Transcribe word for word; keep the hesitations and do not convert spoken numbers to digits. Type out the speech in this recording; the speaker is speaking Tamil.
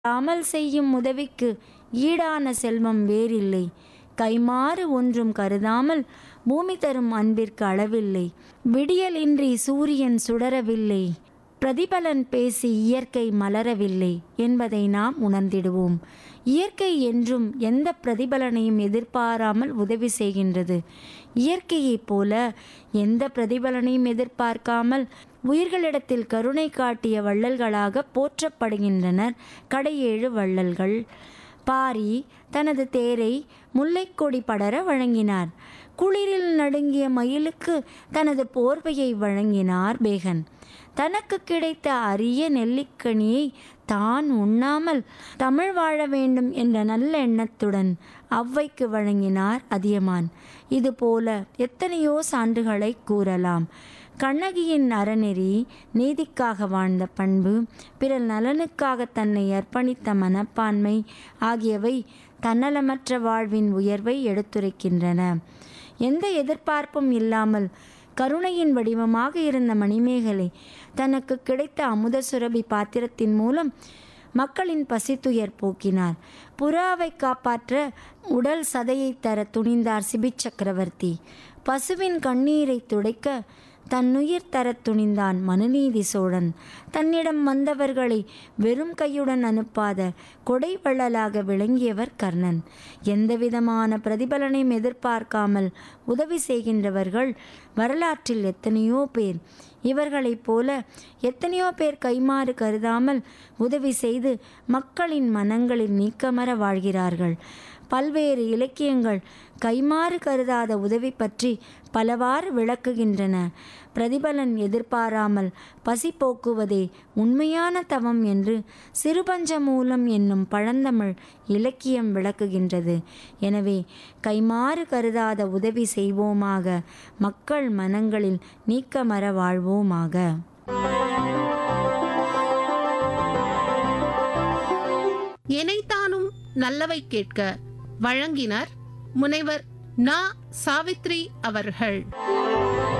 அமல் செய்யும் உதவிக்கு ஈடான செல்வம் வேறில்லை. கைமாறு ஒன்றும் கருதாமல் பூமி தரும் அன்பிற்கு அளவில்லை. விடியலின்றி சூரியன் சுடரவில்லை, பிரதிபலன் பேசி இயற்கை மலரவில்லை என்பதை நாம் உணர்ந்திடுவோம். இயற்கை என்றும் எந்த பிரதிபலனையும் எதிர்பாராமல் உதவி செய்கின்றது. இயற்கையைப் போல எந்த பிரதிபலனையும் எதிர்பார்க்காமல் உயிர்களிடத்தில் கருணை காட்டிய வள்ளல்களாக போற்றப்படுகின்றனர் கடையேழு வள்ளல்கள். பாரி தனது தேரை முல்லைக்கொடி படர வழங்கினார். குளிரில் நடுங்கிய மயிலுக்கு தனது போர்வையை வழங்கினார் பேகன். தனக்கு கிடைத்த அரிய நெல்லிக்கனியை தான் உண்ணாமல் தமிழ் வாழ வேண்டும் என்ற நல்ல எண்ணத்துடன் ஔவைக்கு வழங்கினார் அதியமான். இதுபோல எத்தனையோ சான்றுகளை கூறலாம். கண்ணகியின் அறநெறி, நீதிக்காக வாழ்ந்த பண்பு, பிறர் நலனுக்காக தன்னை அர்ப்பணித்த மனப்பான்மை ஆகியவை தன்னலமற்ற வாழ்வின் உயர்வை எடுத்துரைக்கின்றன. எந்த எதிர்பார்ப்பும் இல்லாமல் கருணையின் வடிவமாக இருந்த மணிமேகலை தனக்கு கிடைத்த அமுத சுரபி பாத்திரத்தின் மூலம் மக்களின் பசித்துயர் போக்கினார். புறாவை காப்பாற்ற உடல் சதையை தர துணிந்தார் சிபி சக்கரவர்த்தி. பசுவின் கண்ணீரை துடைக்க தன்னுயிர் தரத் துணிந்தான் மனுநீதி சோழன். தன்னிடம் வந்தவர்களை வெறும் கையுடன் அனுப்பாத கொடை வள்ளலாக விளங்கியவர் கர்ணன். எந்தவிதமான பிரதிபலனையும் எதிர்பார்க்காமல் உதவி செய்கின்றவர்கள் வரலாற்றில் எத்தனையோ பேர். இவர்களைப் போல எத்தனையோ பேர் கைமாறு கருதாமல் உதவி செய்து மக்களின் மனங்களில் நீக்கமற வாழ்கிறார்கள். பல்வேறு இலக்கியங்கள் கைமாறு கருதாத உதவி பற்றி பலவாறு விளக்குகின்றன. பிரதிபலன் எதிர்பாராமல் பசி போக்குவதே உண்மையான தவம் என்று சிறுபஞ்ச மூலம் என்னும் பழந்தமிழ் இலக்கியம் விளக்குகின்றது. எனவே கைமாறு கருதாத உதவி செய்வோமாக, மக்கள் மனங்களில் நீக்கமற வாழ்வோமாக. எனைத்தானும் நல்லவை கேட்க வழங்கினர் முனைவர் நா. சாவித்ரி அவர்கள்.